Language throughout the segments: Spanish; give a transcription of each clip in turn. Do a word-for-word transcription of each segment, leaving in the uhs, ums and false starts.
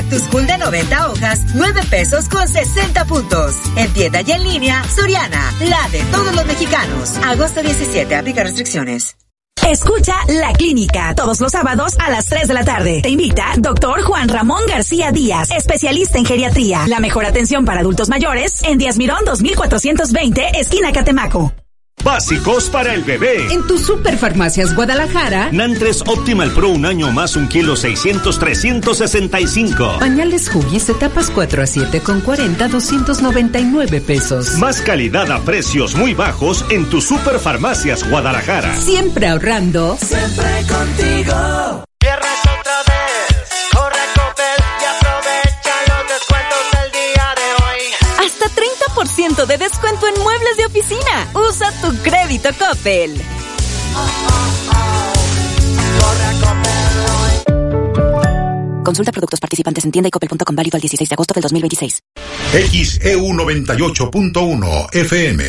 Cactus Cool de noventa hojas, nueve pesos con sesenta puntos. En tienda y en línea, Soriana, la de todos los mexicanos. Agosto diecisiete, aplica restricciones. Escucha La Clínica todos los sábados a las tres de la tarde. Te invita doctor Juan Ramón García Díaz, especialista en geriatría. La mejor atención para adultos mayores en Díaz Mirón dos mil cuatrocientos veinte, esquina Catemaco. Básicos para el bebé. En tu Superfarmacias Guadalajara. Nantres Optimal Pro un año más, un kilo seiscientos, trescientos sesenta y cinco. Pañales Huggies etapas cuatro a siete con cuarenta, doscientos noventa y nueve pesos. Más calidad a precios muy bajos en tu Superfarmacias Guadalajara. Siempre ahorrando. Siempre contigo. Viernes otra vez. Corre a Coppel y aprovecha los descuentos del día de hoy. Hasta treinta por ciento de descuento en muebles de oficina. Usa tu crédito Coppel. Oh, oh, oh. Corre a Coppel hoy. Consulta productos participantes en tienda y coppel punto com, válido al dieciséis de agosto del dos mil veintiséis. X E U noventa y ocho punto uno F M.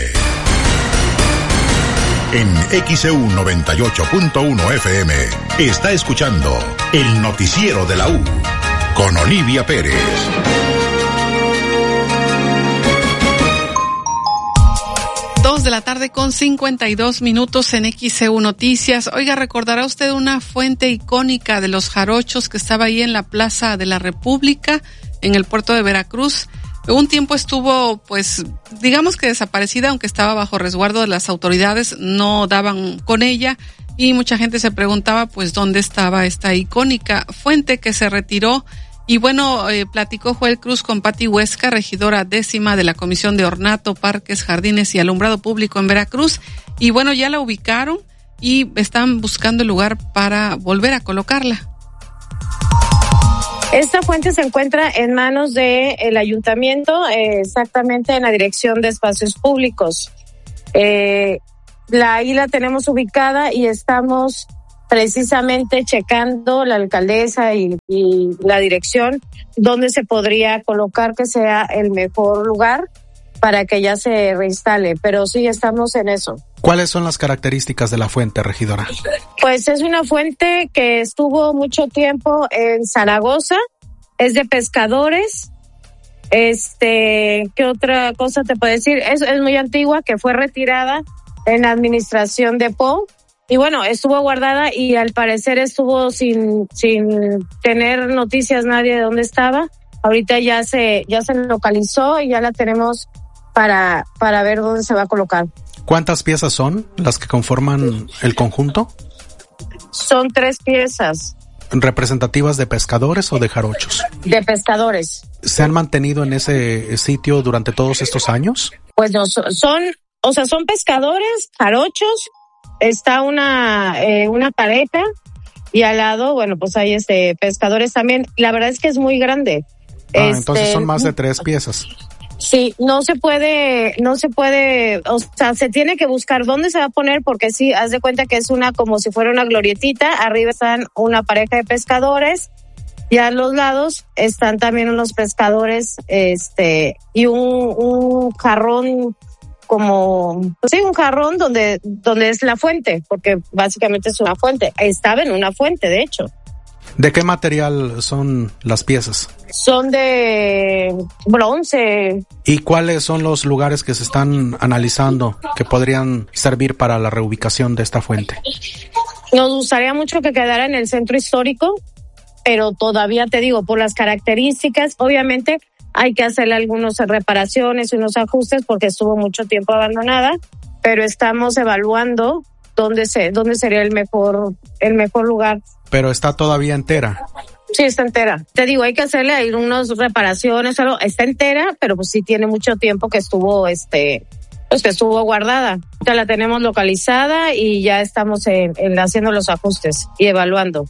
En X E U noventa y ocho punto uno F M está escuchando el noticiero de la U con Olivia Pérez. Dos de la tarde con cincuenta y dos minutos en X E U Noticias. Oiga, ¿recordará usted una fuente icónica de los jarochos que estaba ahí en la Plaza de la República, en el puerto de Veracruz? Un tiempo estuvo, pues, digamos que desaparecida, aunque estaba bajo resguardo de las autoridades, no daban con ella y mucha gente se preguntaba, pues, ¿dónde estaba esta icónica fuente que se retiró? Y bueno, eh, platicó Joel Cruz con Pati Huesca, regidora décima de la Comisión de Ornato, Parques, Jardines y Alumbrado Público en Veracruz. Y bueno, ya la ubicaron y están buscando el lugar para volver a colocarla. Esta fuente se encuentra en manos del ayuntamiento, eh, exactamente en la Dirección de Espacios Públicos. Eh, la, ahí la tenemos ubicada y estamos precisamente checando la alcaldesa y, y la dirección dónde se podría colocar que sea el mejor lugar para que ya se reinstale, pero sí estamos en eso. ¿Cuáles son las características de la fuente, regidora? Pues es una fuente que estuvo mucho tiempo en Zaragoza, es de pescadores. Este, ¿qué otra cosa te puedo decir? Es, es muy antigua, que fue retirada en la administración de Pou. Y bueno, estuvo guardada y al parecer estuvo sin sin tener noticias nadie de dónde estaba. Ahorita ya se ya se localizó y ya la tenemos para para ver dónde se va a colocar. ¿Cuántas piezas son las que conforman el conjunto? Son tres piezas. ¿Representativas de pescadores o de jarochos? De pescadores. ¿Se han mantenido en ese sitio durante todos estos años? Pues no, son, o sea, son pescadores, jarochos. Está una eh, una pareja y al lado, bueno, pues hay este pescadores también. La verdad es que es muy grande. Ah, este, entonces son más de tres piezas. Sí, no se puede, no se puede, o sea, se tiene que buscar dónde se va a poner porque sí, haz de cuenta que es una como si fuera una glorietita. Arriba están una pareja de pescadores y a los lados están también unos pescadores, este, y un, un jarrón como, pues sí, un jarrón donde, donde es la fuente, porque básicamente es una fuente. Estaba en una fuente, de hecho. ¿De qué material son las piezas? Son de bronce. ¿Y cuáles son los lugares que se están analizando que podrían servir para la reubicación de esta fuente? Nos gustaría mucho que quedara en el centro histórico, pero todavía te digo, por las características, obviamente hay que hacerle algunas reparaciones y unos ajustes porque estuvo mucho tiempo abandonada, pero estamos evaluando dónde se, dónde sería el mejor, el mejor lugar. Pero está todavía entera. Sí, está entera. Te digo, hay que hacerle ahí unas reparaciones, algo. Está entera, pero pues sí tiene mucho tiempo que estuvo, este, pues que estuvo guardada. Ya la tenemos localizada y ya estamos en, en haciendo los ajustes y evaluando.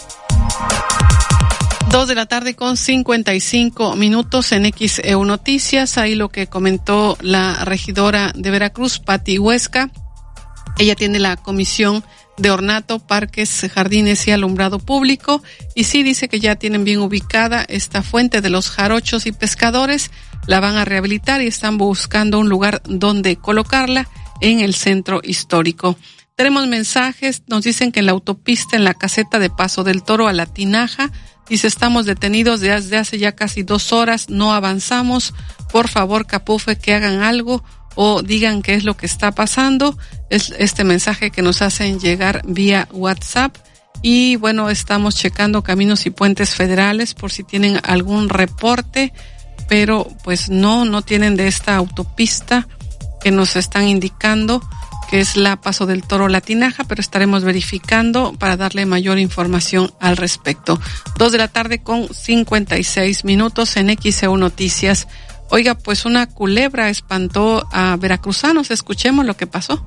Dos de la tarde con cincuenta y cinco minutos en X E U Noticias. Ahí lo que comentó la regidora de Veracruz, Pati Huesca. Ella tiene la comisión de Ornato, Parques, Jardines y Alumbrado Público. Y sí dice que ya tienen bien ubicada esta fuente de los jarochos y pescadores. La van a rehabilitar y están buscando un lugar donde colocarla en el centro histórico. Tenemos mensajes, nos dicen que en la autopista, en la caseta de Paso del Toro a La Tinaja, Dice, estamos detenidos desde hace ya casi dos horas, no avanzamos. Por favor, Capufe, que hagan algo o digan qué es lo que está pasando. Es este mensaje que nos hacen llegar vía WhatsApp. Y bueno, estamos checando Caminos y Puentes Federales por si tienen algún reporte, pero pues no, no tienen de esta autopista que nos están indicando que es la Paso del Toro La Tinaja, pero estaremos verificando para darle mayor información al respecto. Dos de la tarde con cincuenta y seis minutos en X E U Noticias. Oiga, pues una culebra espantó a veracruzanos. Escuchemos lo que pasó.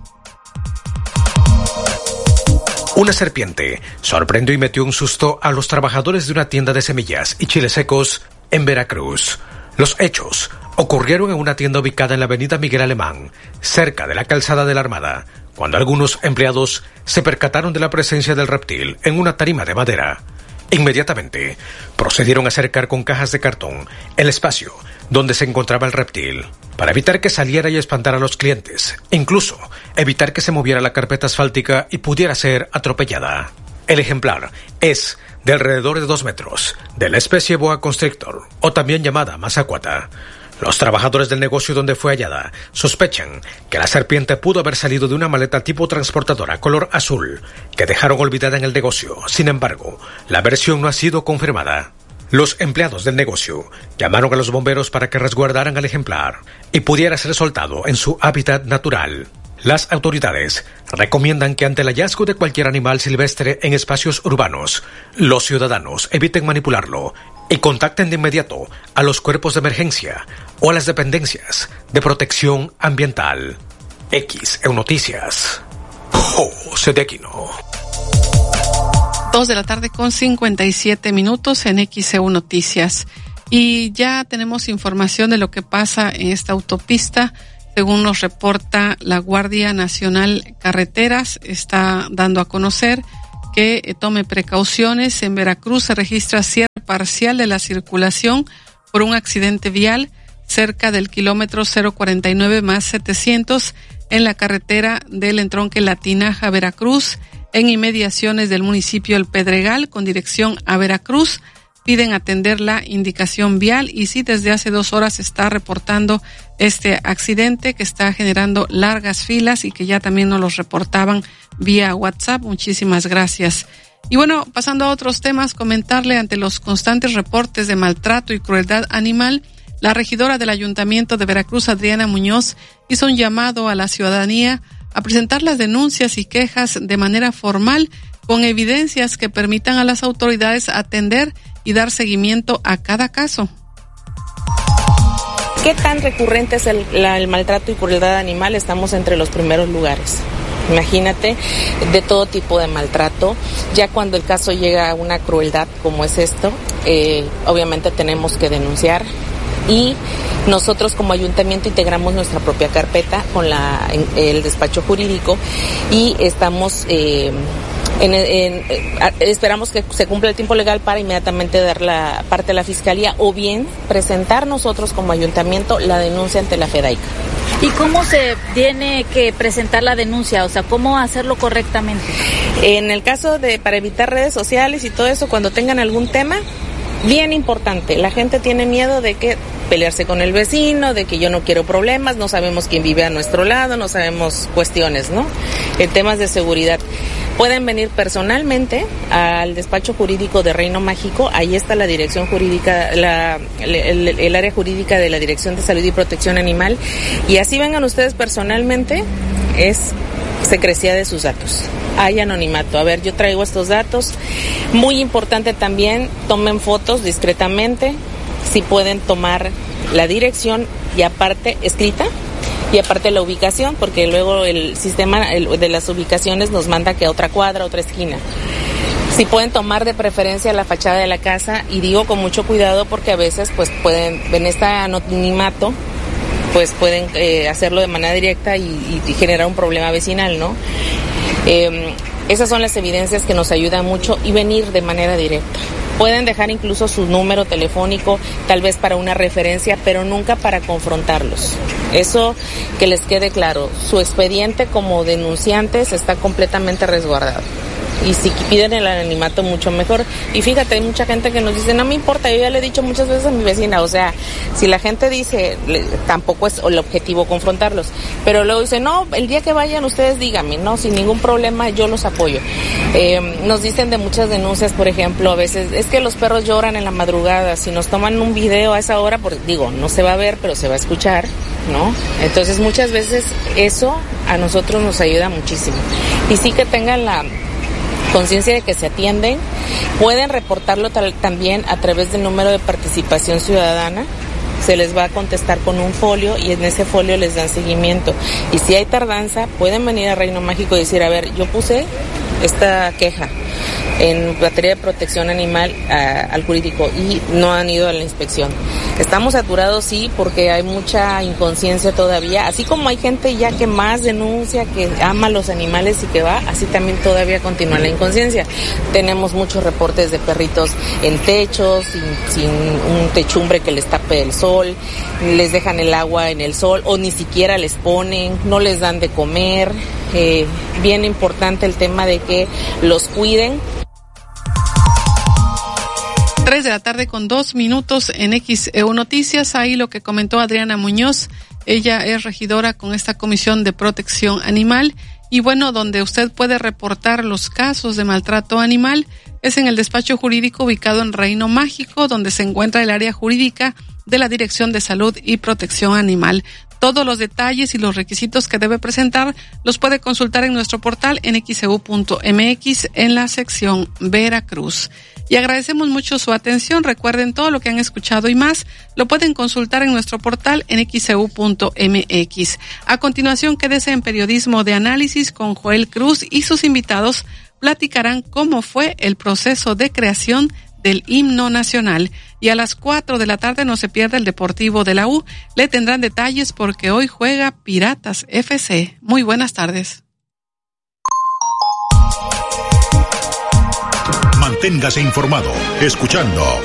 Una serpiente sorprendió y metió un susto a los trabajadores de una tienda de semillas y chiles secos en Veracruz. Los hechos ocurrieron en una tienda ubicada en la avenida Miguel Alemán, cerca de la calzada de la Armada, cuando algunos empleados se percataron de la presencia del reptil en una tarima de madera. Inmediatamente procedieron a cercar con cajas de cartón el espacio donde se encontraba el reptil, para evitar que saliera y espantara a los clientes, e incluso evitar que se moviera la carpeta asfáltica y pudiera ser atropellada. El ejemplar es de alrededor de dos metros, de la especie boa constrictor, o también llamada mazacuata. Los trabajadores del negocio donde fue hallada sospechan que la serpiente pudo haber salido de una maleta tipo transportadora color azul que dejaron olvidada en el negocio. Sin embargo, la versión no ha sido confirmada. Los empleados del negocio llamaron a los bomberos para que resguardaran al ejemplar y pudiera ser soltado en su hábitat natural. Las autoridades recomiendan que ante el hallazgo de cualquier animal silvestre en espacios urbanos, los ciudadanos eviten manipularlo y contacten de inmediato a los cuerpos de emergencia o a las dependencias de protección ambiental. X E U Noticias. José de Aquino. Dos de la tarde con cincuenta y siete minutos en X E U Noticias. Y ya tenemos información de lo que pasa en esta autopista. Según nos reporta la Guardia Nacional Carreteras, está dando a conocer que eh, tome precauciones. En Veracruz se registra cierre parcial de la circulación por un accidente vial cerca del kilómetro cero cuarenta y nueve más setecientos en la carretera del entronque La Tinaja Veracruz, en inmediaciones del municipio El Pedregal con dirección a Veracruz. Piden atender la indicación vial y sí, desde hace dos horas se está reportando este accidente que está generando largas filas y que ya también nos los reportaban vía WhatsApp. Muchísimas gracias. Y bueno, pasando a otros temas, comentarle ante los constantes reportes de maltrato y crueldad animal, la regidora del Ayuntamiento de Veracruz, Adriana Muñoz, hizo un llamado a la ciudadanía a presentar las denuncias y quejas de manera formal con evidencias que permitan a las autoridades atender y dar seguimiento a cada caso. ¿Qué tan recurrente es el, la, el maltrato y crueldad animal? Estamos entre los primeros lugares. Imagínate, de todo tipo de maltrato. Ya cuando el caso llega a una crueldad como es esto, eh, obviamente tenemos que denunciar. Y nosotros como ayuntamiento integramos nuestra propia carpeta con la, en, el despacho jurídico y estamos... Eh, En, en, en, esperamos que se cumpla el tiempo legal para inmediatamente dar la parte a la fiscalía o bien presentar nosotros como ayuntamiento la denuncia ante la FEDAICA. ¿Y cómo se tiene que presentar la denuncia? O sea, ¿cómo hacerlo correctamente? En el caso de, para evitar redes sociales y todo eso, cuando tengan algún tema, bien importante, la gente tiene miedo de que pelearse con el vecino, de que yo no quiero problemas, no sabemos quién vive a nuestro lado, no sabemos cuestiones, ¿no? En temas de seguridad. Pueden venir personalmente al despacho jurídico de Reino Mágico, ahí está la dirección jurídica, la, el, el área jurídica de la Dirección de Salud y Protección Animal, y así vengan ustedes personalmente, es secrecía de sus datos. Hay anonimato. A ver, yo traigo estos datos. Muy importante también, tomen fotos discretamente, si pueden tomar la dirección y aparte escrita, y aparte la ubicación, porque luego el sistema el, de las ubicaciones nos manda que a otra cuadra, a otra esquina. Si pueden tomar de preferencia la fachada de la casa, y digo con mucho cuidado porque a veces pues pueden, en este anonimato, pues pueden eh, hacerlo de manera directa y, y generar un problema vecinal, ¿no? Eh, esas son las evidencias que nos ayudan mucho y venir de manera directa. Pueden dejar incluso su número telefónico, tal vez para una referencia, pero nunca para confrontarlos. Eso que les quede claro, su expediente como denunciantes está completamente resguardado. y si piden el anonimato mucho mejor. Y fíjate, hay mucha gente que nos dice, no me importa, yo ya le he dicho muchas veces a mi vecina, o sea, si la gente dice, le, tampoco es el objetivo confrontarlos, pero luego dice, no, el día que vayan ustedes díganme, no, sin ningún problema yo los apoyo. Eh, nos dicen de muchas denuncias, por ejemplo, a veces, es que los perros lloran en la madrugada, si nos toman un video a esa hora, pues, digo, no se va a ver, pero se va a escuchar, ¿no? Entonces muchas veces eso a nosotros nos ayuda muchísimo. Y sí que tengan la conciencia de que se atienden, pueden reportarlo tal, también a través del número de participación ciudadana, se les va a contestar con un folio y en ese folio les dan seguimiento. Y si hay tardanza, pueden venir a Reino Mágico y decir, a ver, yo puse esta queja en materia de protección animal a, al jurídico y no han ido a la inspección. Estamos saturados, sí, porque hay mucha inconsciencia todavía, así como hay gente ya que más denuncia, que ama los animales y que va, así también todavía continúa la inconsciencia. Tenemos muchos reportes de perritos en techos, sin, sin un techumbre que les tape el sol, les dejan el agua en el sol o ni siquiera les ponen, no les dan de comer. Eh, bien importante el tema de que los cuiden. Tres de la tarde con dos minutos en X E U Noticias. Ahí lo que comentó Adriana Muñoz. Ella es regidora con esta Comisión de Protección Animal. Y bueno, donde usted puede reportar los casos de maltrato animal es en el despacho jurídico ubicado en Reino Mágico, donde se encuentra el área jurídica de la Dirección de Salud y Protección Animal. Todos los detalles y los requisitos que debe presentar los puede consultar en nuestro portal en x e u punto m x en la sección Veracruz. Y agradecemos mucho su atención. Recuerden, todo lo que han escuchado y más lo pueden consultar en nuestro portal en x e u punto m x. A continuación, quédese en Periodismo de Análisis con Joel Cruz y sus invitados platicarán cómo fue el proceso de creación del himno nacional. Y a las cuatro de la tarde no se pierda el Deportivo de la U. Le tendrán detalles porque hoy juega Piratas F C. Muy buenas tardes. Manténgase informado escuchando